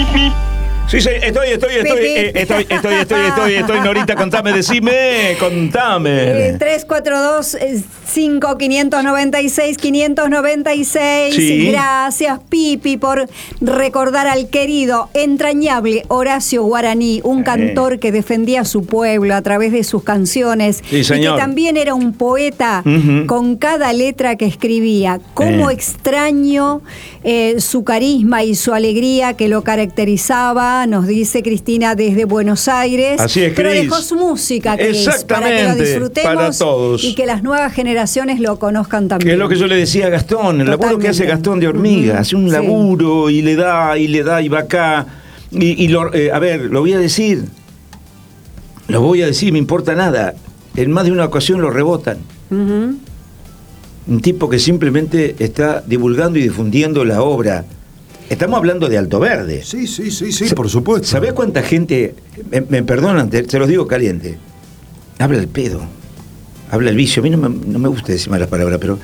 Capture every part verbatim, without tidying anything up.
Sí, sí, estoy, estoy, estoy, eh, estoy, estoy, estoy, estoy, estoy, Norita, contame, decime, contame. Eh, tres cuatro dos cinco cinco nueve seis cinco nueve seis. Sí. Gracias, Pipi, por recordar al querido, entrañable Horacio Guaraní, un cantor que defendía a su pueblo a través de sus canciones. Sí, señor. Y que también era un poeta Uh-huh. con cada letra que escribía. Cómo Eh. extraño eh, su carisma y su alegría que lo caracterizaba, nos dice Cristina desde Buenos Aires. Así es, pero Cris. dejó su música, Cris, para que lo Exactamente, disfrutemos para todos. y que las nuevas generaciones lo conozcan también. Que es lo que yo le decía a Gastón, el laburo que Totalmente. hace Gastón de Hormiga, Ujú. hace un Sí. laburo y le da, y le da, y va acá. Y, y lo, eh, a ver, lo voy a decir, lo voy a decir, me importa nada. En más de una ocasión lo rebotan. Ujú. Un tipo que simplemente está divulgando y difundiendo la obra. Estamos hablando de Alto Verde. Sí, sí, sí, sí, por supuesto. ¿Sabés cuánta gente, me, me perdonan, te, se los digo caliente, habla el pedo, habla el vicio? A mí no me, no me gusta decir malas palabras, pero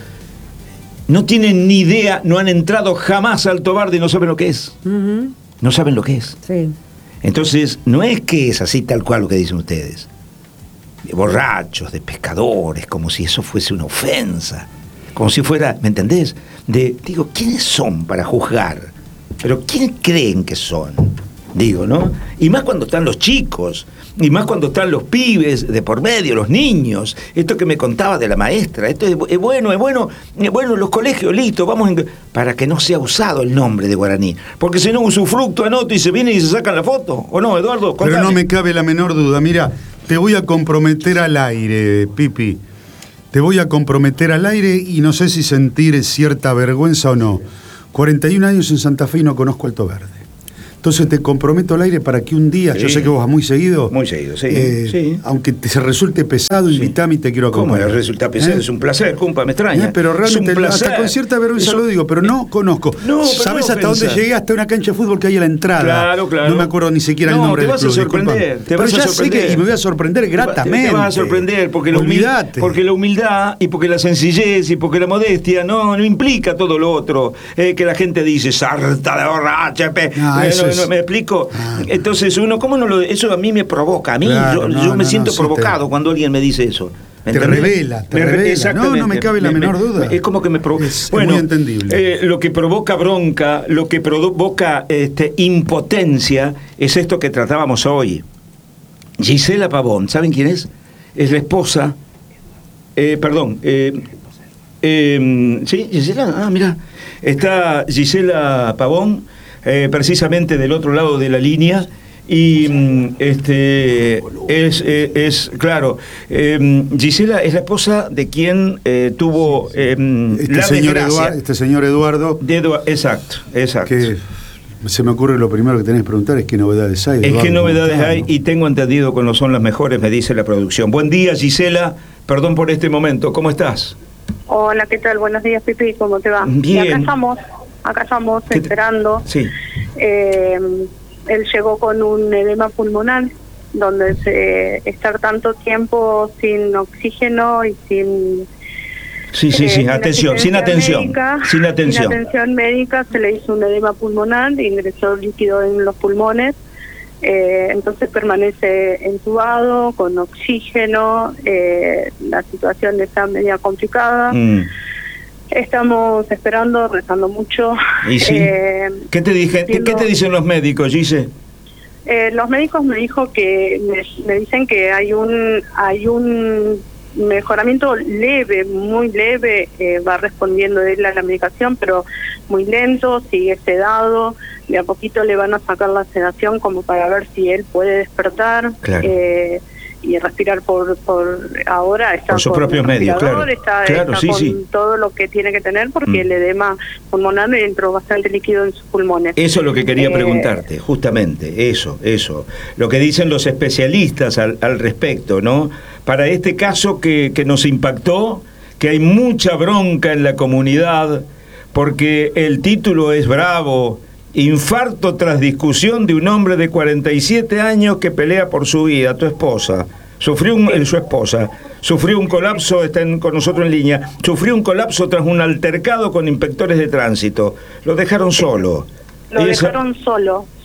no tienen ni idea, no han entrado jamás a Alto Verde y no saben lo que es. Ujú. No saben lo que es. Sí. Entonces, no es que es así tal cual lo que dicen ustedes. De borrachos, de pescadores, como si eso fuese una ofensa. Como si fuera, ¿me entendés? De, digo, ¿quiénes son para juzgar? Pero ¿quiénes creen que son? Digo, ¿no? Y más cuando están los chicos, y más cuando están los pibes de por medio, los niños. Esto que me contaba de la maestra, esto es, es bueno, es bueno, es bueno, los colegios, listo, vamos en, para que no sea usado el nombre de Guaraní. Porque si no, usufructo, anota y se viene y se sacan la foto. ¿O no, Eduardo? Pero Contame. no me cabe la menor duda. Mira, te voy a comprometer al aire, Pipi. Te voy a comprometer al aire y no sé si sentir cierta vergüenza o no. cuarenta y un años en Santa Fe y no conozco Alto Verde. Entonces te comprometo al aire para que un día, Sí. yo sé que vos vas muy seguido. Muy seguido, sí, eh, sí. Aunque te se resulte pesado, Sí. invitame y te quiero ¿Cómo acompañar. le resulta pesado? ¿Eh? Es un placer, compa, me extraña. Eh, pero realmente es un placer. hasta con cierta vergüenza Eso- lo digo, pero no conozco. No, pero ¿Sabes no hasta ofensa. dónde llegué? Hasta una cancha de fútbol que hay a la entrada. Claro, claro. No me acuerdo ni siquiera el No, nombre te del vas a club, sorprender, disculpame. te Pero vas a ya sé sorprender. que y me voy a sorprender gratamente. Te vas a sorprender porque la, humil- Olvídate. porque la humildad y porque la sencillez y porque la modestia no, no implica todo lo otro. Eh, que la gente dice, sarta de borracha. pe". No, Eh, eso no, es- no, ¿me explico? Ah. Entonces uno, ¿cómo no lo...? Eso a mí me provoca. A mí, Claro, yo, no, yo no, me no, siento sí, provocado te- cuando alguien me dice eso. ¿Me Te entendés? revela, te Me re- revela. exactamente. No, no me cabe la menor duda. Es como que me provoca. Es- es muy entendible. eh, lo que provoca bronca, lo que provoca este, impotencia, es esto que tratábamos hoy. Gisela Pavón, ¿saben quién es? Es la esposa, eh, perdón, eh, eh, sí, Gisela, ah, mira, está Gisela Pavón, eh, precisamente del otro lado de la línea. Y mm, este es, eh, es claro, eh, Gisela es la esposa de quien eh, tuvo eh, Este la señor, desgracia. Eduardo, este señor Eduardo, De Edu- exacto, exacto. que se me ocurre lo primero que tenés que preguntar es qué novedades hay. Es Eduardo, que novedades ¿cómo hay estás? y tengo entendido que no son las mejores, me dice la producción. Buen día, Gisela, perdón por este momento, ¿cómo estás? Hola, ¿qué tal? Buenos días, Pipi, ¿cómo te va? Bien. Y acá estamos, acá estamos ¿Qué te- esperando. Sí. Eh, él llegó con un edema pulmonar, donde se, estar tanto tiempo sin oxígeno y sin... Sí, sí, eh, sí, atención, sin asistencia atención, médica, sin atención. Sin atención médica, se le hizo un edema pulmonar, ingresó líquido en los pulmones, eh, entonces permanece entubado, con oxígeno, eh, la situación está media complicada. Mm. Estamos esperando, rezando mucho. ¿Y sí? Eh, ¿Qué te dije? ¿Qué, qué te dicen los médicos, Gise? eh, los médicos me dijo que me, me dicen que hay un hay un mejoramiento leve, muy leve, eh, va respondiendo él a la medicación, pero muy lento, sigue sedado, de a poquito le van a sacar la sedación como para ver si él puede despertar. Claro. eh, y respirar por por ahora está Por sus con propios un medios, respirador, claro. está, Claro, está sí, con sí. todo lo que tiene que tener porque Mm. el edema pulmonar le entró bastante líquido en sus pulmones. Eso es lo que quería Eh, preguntarte, justamente, eso, eso. Lo que dicen los especialistas al, al respecto, ¿no? Para este caso que, que nos impactó, que hay mucha bronca en la comunidad, porque el título es bravo, infarto tras discusión de un hombre de cuarenta y siete años que pelea por su vida, tu esposa. Sufrió un, eh, su esposa, sufrió un colapso, está en- con nosotros en línea, sufrió un colapso tras un altercado con inspectores de tránsito. Lo dejaron solo. Lo Esa- dejaron solo,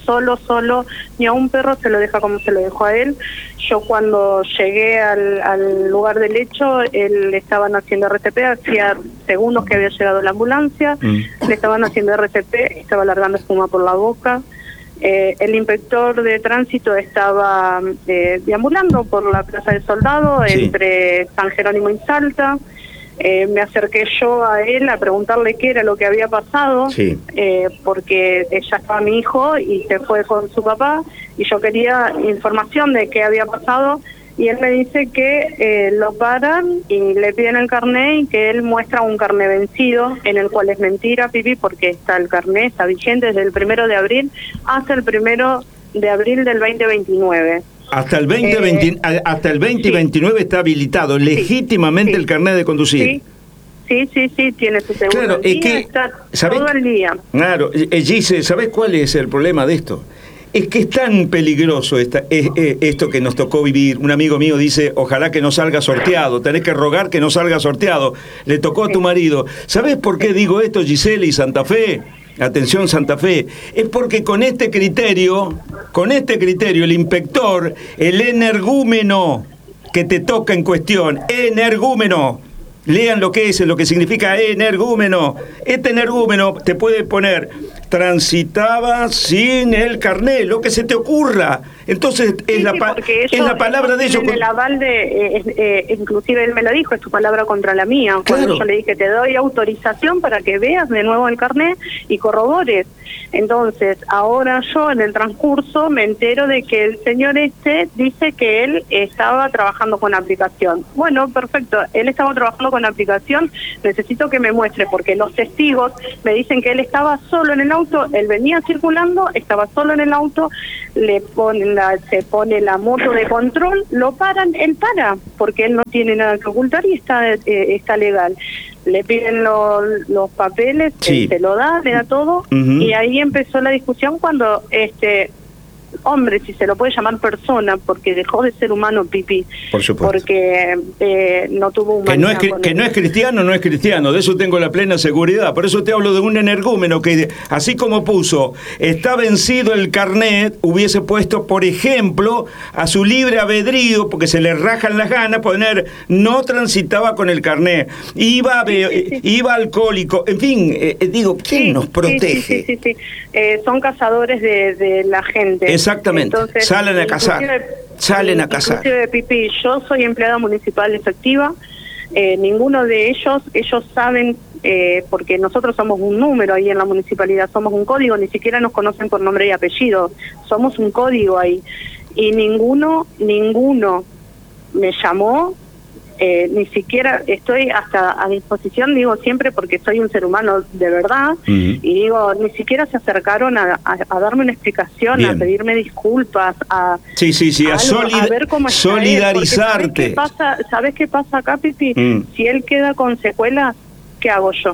solo, solo, ni a un perro se lo deja como se lo dejó a él. Yo cuando llegué al, al lugar del hecho, él le estaban haciendo R C P, hacía segundos que había llegado la ambulancia, mm. le estaban haciendo R C P, estaba largando espuma por la boca. Eh, el inspector de tránsito estaba eh, deambulando por la Plaza del Soldado, sí. entre San Jerónimo y Salta. Eh, me acerqué yo a él a preguntarle qué era lo que había pasado, sí. eh, porque ya estaba mi hijo y se fue con su papá, y yo quería información de qué había pasado, y él me dice que eh, lo paran y le piden el carné y que él muestra un carné vencido, en el cual es mentira, Pipi, porque está el carné, está vigente desde el primero de abril hasta el primero de abril del veinte veintinueve. Hasta el veinte veinte, eh, hasta el veinte veintinueve sí. está habilitado legítimamente sí. el carnet de conducir. Sí. Sí, sí, sí, tiene su seguro. Claro, es que, está ¿sabés? Todo el día. Claro, eh, Gise, ¿sabés cuál es el problema de esto? Es que es tan peligroso esta, es, es, esto que nos tocó vivir. Un amigo mío dice, ojalá que no salga sorteado, tenés que rogar que no salga sorteado. Le tocó a tu marido. ¿Sabés por qué digo esto, Gisela y Santa Fe? Atención, Santa Fe. Es porque con este criterio, con este criterio, el inspector, el energúmeno que te toca en cuestión, energúmeno, lean lo que es, lo que significa energúmeno. Este energúmeno te puede poner transitaba sin el carné, lo que se te ocurra. Entonces es, sí, la, sí, pa ellos, es la palabra de ellos. En el aval de, eh, eh, inclusive él me lo dijo, es tu palabra contra la mía. Cuando claro. yo le dije, te doy autorización para que veas de nuevo el carné y corrobores. Entonces, ahora yo en el transcurso me entero de que el señor este dice que él estaba trabajando con aplicación. Bueno, perfecto, él estaba trabajando con aplicación, necesito que me muestre, porque los testigos me dicen que él estaba solo en el auto, él venía circulando, estaba solo en el auto, le ponen la, se pone la moto de control, lo paran, él para, porque él no tiene nada que ocultar y está, eh, está legal. Le piden lo, los papeles, sí. él se lo da, le da todo, uh-huh. y ahí empezó la discusión cuando este hombre, si se lo puede llamar persona, porque dejó de ser humano, Pipi, por supuesto, porque eh, no tuvo humanidad. Que no es que, que no es cristiano, no es cristiano, de eso tengo la plena seguridad. Por eso te hablo de un energúmeno que, así como puso, está vencido el carnet, hubiese puesto, por ejemplo, a su libre albedrío, porque se le rajan las ganas, poner no transitaba con el carnet, iba, sí, sí, sí. iba alcohólico, en fin, eh, digo, ¿quién sí, nos protege? Sí, sí, sí, sí, sí. Eh, son cazadores de, de la gente. Exactamente. Entonces, salen a cazar. Salen a cazar. Pipi, yo soy empleada municipal efectiva. Eh, ninguno de ellos, ellos saben, eh, porque nosotros somos un número ahí en la municipalidad, somos un código, ni siquiera nos conocen por nombre y apellido, somos un código ahí. Y ninguno, ninguno me llamó. Eh, ni siquiera estoy hasta a disposición, digo siempre, porque soy un ser humano de verdad, uh-huh. y digo, ni siquiera se acercaron a, a, a darme una explicación, Bien. a pedirme disculpas, a, sí, sí, sí, a, algo, solid- a ver cómo está solidarizarte. Él, ¿sabes qué pasa, ¿sabes qué pasa acá, Pipi? Mm. Si él queda con secuelas, ¿qué hago yo?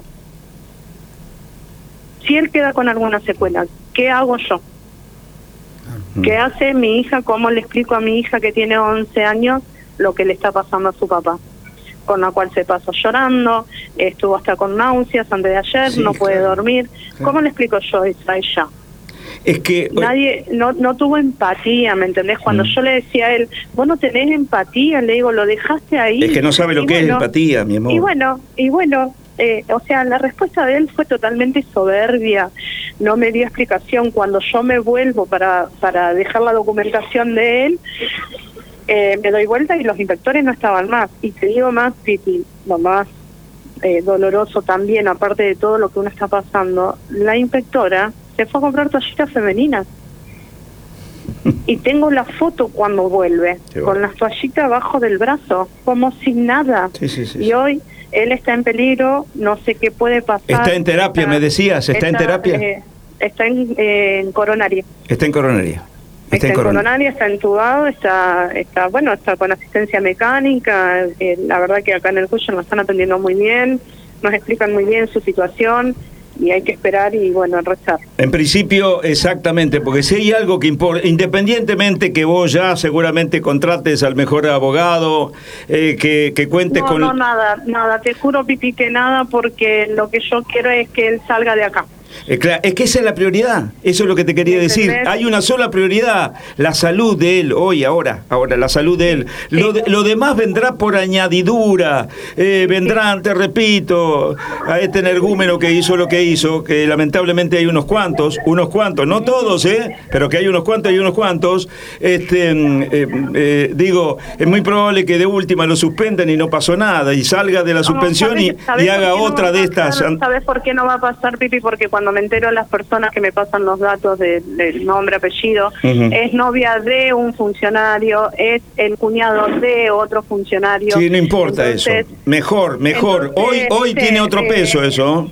Si él queda con alguna secuela, ¿qué hago yo? Mm. ¿Qué hace mi hija? ¿Cómo le explico a mi hija que tiene once años lo que le está pasando a su papá? Con la cual se pasó llorando, estuvo hasta con náuseas antes de ayer, sí, no puede claro, dormir. Claro. ¿Cómo le explico yo eso a ella? Es que nadie, no, no tuvo empatía, ¿me entendés? Cuando mm. yo le decía a él, vos no tenés empatía, le digo, lo dejaste ahí. Es que no sabe lo y que bueno, es empatía, mi amor. Y bueno, y bueno, eh, o sea, la respuesta de él fue totalmente soberbia, no me dio explicación. Cuando yo me vuelvo para, para dejar la documentación de él, Eh, me doy vuelta y los inspectores no estaban más. Y te digo más, Pipi, lo más eh, doloroso también, aparte de todo lo que uno está pasando, la inspectora se fue a comprar toallitas femeninas. Y tengo la foto cuando vuelve, con las toallitas abajo del brazo, como sin nada. Sí, sí, sí, y hoy él está en peligro, no sé qué puede pasar. Está en terapia, está, me decías, ¿está, está en terapia? Eh, está en, eh, en coronaria. Está en coronaria. Está, está en coronaria, está entubado, está, está, bueno, está con asistencia mecánica. Eh, la verdad que acá en el Cuyo nos están atendiendo muy bien, nos explican muy bien su situación y hay que esperar y, bueno, rezar. En principio, exactamente, porque si hay algo que importa, independientemente que vos ya seguramente contrates al mejor abogado, eh, que, que cuentes no, con... No, nada, nada, te juro, Pipi, que nada, porque lo que yo quiero es que él salga de acá. Eh, claro, es que esa es la prioridad, eso es lo que te quería decir. Hay una sola prioridad, la salud de él, hoy, ahora, ahora, la salud de él. Sí. Lo, de, lo demás vendrá por añadidura, eh, vendrán, te repito, a este energúmeno que hizo lo que hizo, que lamentablemente hay unos cuantos, unos cuantos, no todos, ¿eh? Pero que hay unos cuantos y unos cuantos, este, eh, eh, digo, es muy probable que de última lo suspendan y no pasó nada, y salga de la suspensión ¿sabes, y, sabes y haga no otra de estas. ¿Sabes por qué no va a pasar, Pipi? Porque cuando me entero las personas que me pasan los datos de, del nombre, apellido, uh-huh. es novia de un funcionario, es el cuñado de otro funcionario. Sí, no importa entonces, eso. Mejor, mejor. Entonces, hoy hoy eh, tiene otro peso eh, eso.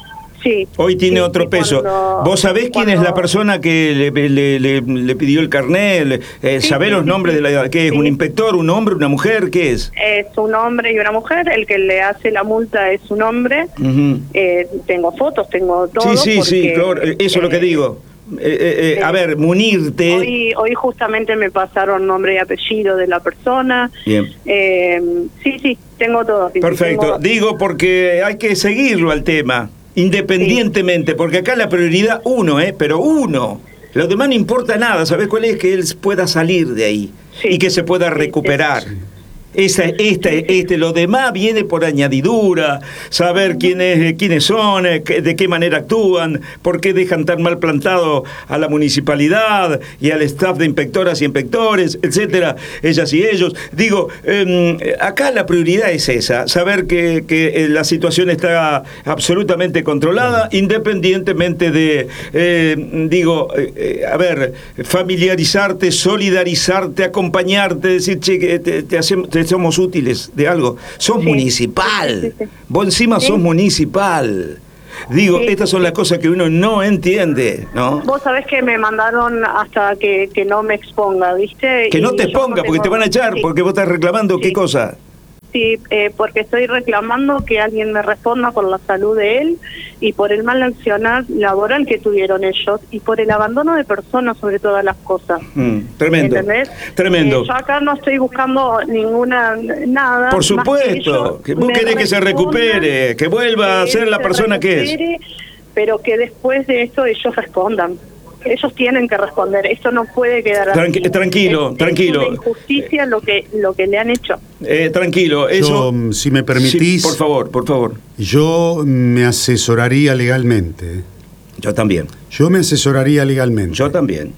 Sí. Hoy tiene sí, otro sí, peso. cuando, ¿Vos sabés quién cuando... es la persona que le, le, le, le pidió el carnet? Eh, sí, ¿Sabés sí, los sí, nombres sí. de la... ¿Qué es? Sí. ¿Un inspector, un hombre, una mujer? ¿Qué es? Es un hombre y una mujer. El que le hace la multa es un hombre. Uh-huh. eh, tengo fotos, tengo todo. Sí, sí, porque, sí, claro. Eso eh, es lo que digo. Eh, eh, eh, a ver, munirte. Hoy, hoy justamente me pasaron nombre y apellido de la persona. Bien. Eh, sí, sí, tengo todo. Perfecto. Tengo... Digo porque hay que seguirlo al tema, independientemente, sí. Porque acá la prioridad uno, ¿eh? Pero uno. Lo demás no importa nada. ¿Sabés cuál es? Que él pueda salir de ahí sí. y que se pueda recuperar. Sí, sí. Esa, este, este, lo demás viene por añadidura, saber quiénes, quiénes son, de qué manera actúan, por qué dejan tan mal plantado a la municipalidad y al staff de inspectoras y inspectores, etcétera, ellas y ellos. Digo, eh, acá la prioridad es esa, saber que, que la situación está absolutamente controlada, independientemente de, eh, digo, eh, a ver, familiarizarte, solidarizarte, acompañarte, decir, che, que te, te hacemos... Te somos útiles de algo. Sos sí. municipal. Sí, sí, sí. Vos encima sí. sos municipal. Digo, sí. estas son las cosas que uno no entiende, ¿no? Vos sabés que me mandaron hasta que, que no me exponga, ¿viste? Que y no te exponga, no porque te van a echar, sí. porque vos estás reclamando, sí. ¿qué cosa? Sí, eh, porque estoy reclamando que alguien me responda por la salud de él y por el mal accionar laboral que tuvieron ellos y por el abandono de personas sobre todas las cosas. Mm, tremendo. ¿Entendés? Tremendo. Eh, yo acá no estoy buscando ninguna nada. Por supuesto, que, que vos querés que se recupere, que vuelva a ser la persona que es. Pero que después de esto ellos respondan. Ellos tienen que responder, esto no puede quedar Tranqui así. Tranquilo, es, tranquilo. Es una injusticia lo que lo que le han hecho. Eh, tranquilo, eso. Yo, si me permitís. Sí, por favor, por favor. Yo me asesoraría legalmente. Yo también. Yo me asesoraría legalmente. Yo también.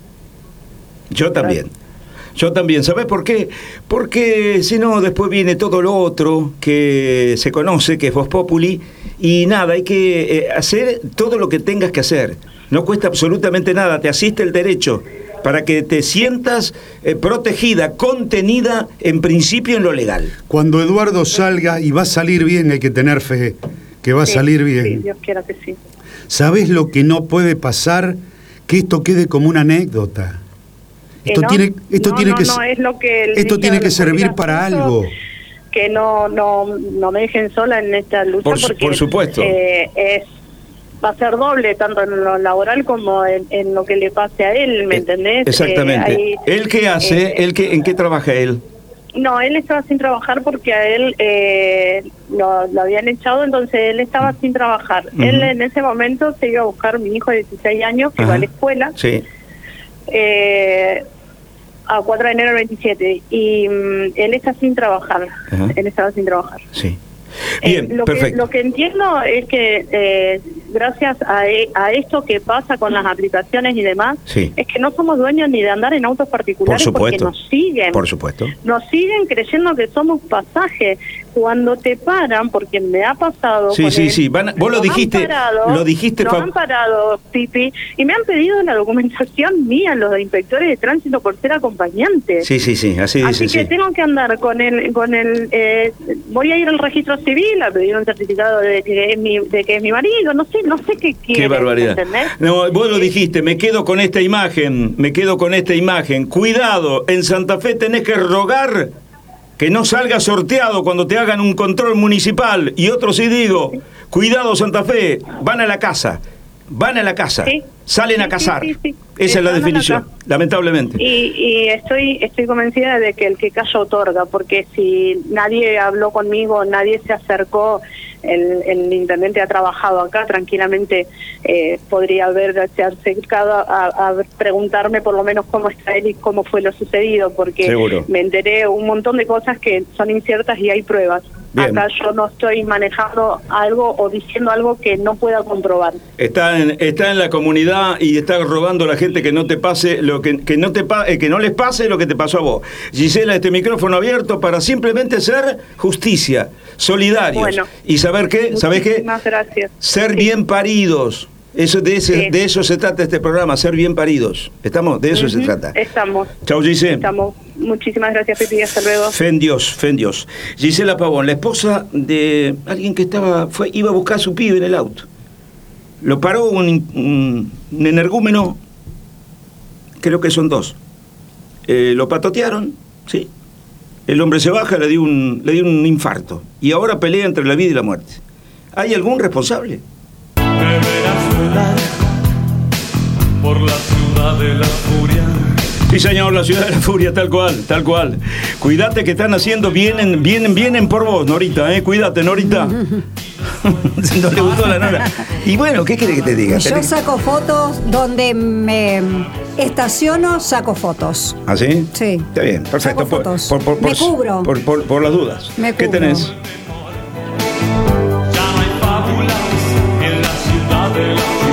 Yo también. Yo también. ¿Sabés por qué? Porque si no, después viene todo lo otro que se conoce, que es Vox Populi, y nada, hay que eh, hacer todo lo que tengas que hacer. No cuesta absolutamente nada, te asiste el derecho para que te sientas eh, protegida, contenida, en principio en lo legal. Cuando Eduardo salga, y va a salir bien, hay que tener fe, que va sí, a salir bien. Sí, Dios quiera que sí. ¿Sabés lo que no puede pasar? Que esto quede como una anécdota. Esto eh, no, tiene, esto no, tiene no, que, no, es lo que esto tiene que servir para algo. Que no, no, no me dejen sola en esta lucha por, porque por supuesto. Eh, es va a ser doble, tanto en lo laboral como en, en lo que le pase a él, ¿me entendés? Exactamente. Eh, hay, ¿Él qué hace? Eh, ¿Él qué, ¿En qué trabaja él? No, él estaba sin trabajar porque a él eh, lo, lo habían echado, entonces él estaba sin trabajar. Uh-huh. Él en ese momento se iba a buscar mi hijo de dieciséis años, que uh-huh. va a la escuela, sí. eh, a cuatro de enero del veintisiete, y um, él está sin trabajar, uh-huh. él estaba sin trabajar. Sí. Bien, eh, lo perfecto. Que, lo que entiendo es que eh, gracias a, e, a esto que pasa con las aplicaciones y demás, sí. es que no somos dueños ni de andar en autos particulares. Por supuesto. Porque nos siguen. Por supuesto. Nos siguen creyendo que somos pasaje. Cuando te paran, porque me ha pasado. Sí, con sí, él, sí. Van, vos lo dijiste. Parado, lo dijiste. Nos han parado, Pipi, y me han pedido la documentación mía, los inspectores de tránsito, por ser acompañante. Sí, sí, sí. Así Así dicen, que sí. tengo que andar con el, con el, eh, voy a ir al registro civil a pedir un certificado de que es mi, de que es mi marido, no sé, no sé qué quiere. Qué barbaridad. ¿Entendés? No, vos lo dijiste, me quedo con esta imagen, me quedo con esta imagen. Cuidado, en Santa Fe tenés que rogar que no salga sorteado cuando te hagan un control municipal. Y otro sí digo, cuidado Santa Fe, van a la casa, van a la casa, sí. salen sí, a cazar. Sí, sí, sí. Esa es la definición, lamentablemente. Y, y estoy estoy convencida de que el que calla otorga, porque si nadie habló conmigo, nadie se acercó, el, el intendente ha trabajado acá, tranquilamente eh, podría haberse acercado a, a preguntarme por lo menos cómo está él y cómo fue lo sucedido, porque Seguro. me enteré un montón de cosas que son inciertas y hay pruebas. Bien. Acá yo no estoy manejando algo o diciendo algo que no pueda comprobar. Está en, está en la comunidad y está rogando a la gente que no te pase lo que, que no te pa, eh, que no les pase lo que te pasó a vos. Gisela, este micrófono abierto para simplemente ser justicia, solidarios. Bueno, y saber qué, ¿sabés qué? Muchísimas gracias. Ser Sí. bien paridos. Eso, de, ese, Sí. de eso se trata este programa, ser bien paridos. ¿Estamos? De eso Ujú, se trata. Estamos. Chau, Gise. Estamos. Muchísimas gracias, Pipi. Hasta luego. Fe en Dios, fe en Dios. Gisela Pavón, la esposa de alguien que estaba, fue, iba a buscar a su pibe en el auto. Lo paró un, un, un energúmeno, creo que son dos. Eh, lo patotearon, ¿sí? El hombre se baja, le dio, un, le dio un infarto. Y ahora pelea entre la vida y la muerte. ¿Hay algún responsable? Deberás volar por la ciudad de la furia. Sí, señor, la ciudad de la furia, tal cual, tal cual. Cuídate que están haciendo, vienen, vienen, vienen por vos, Norita, ¿eh? Cuídate, Norita. No le gustó la Nora. Y bueno, ¿qué quiere que te diga? Yo saco fotos donde me estaciono, saco fotos. ¿Ah, sí? Sí. Está bien, perfecto. Saco fotos. Me por- cubro. Por, por- por las dudas. Me ¿Qué cubro. tenés? Ya no hay fábulas en la ciudad de la furia.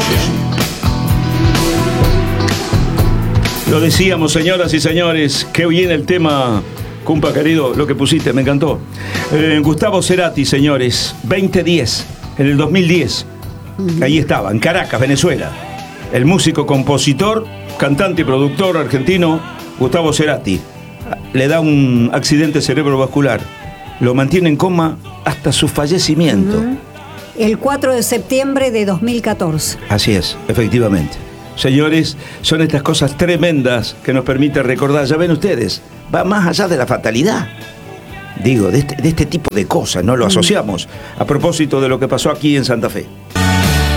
Lo decíamos, señoras y señores, qué bien el tema, cumpa querido, lo que pusiste, me encantó. Eh, Gustavo Cerati, señores, veinte diez, en el dos mil diez, ahí estaba, en Caracas, Venezuela. El músico, compositor, cantante y productor argentino, Gustavo Cerati, le da un accidente cerebrovascular, lo mantiene en coma hasta su fallecimiento. Ujú. El cuatro de septiembre de dos mil catorce. Así es, efectivamente. Señores, son estas cosas tremendas que nos permite recordar, ya ven ustedes, Va más allá de la fatalidad. Digo, de este, de este tipo de cosas, no lo asociamos. a propósito de lo que pasó aquí en Santa Fe.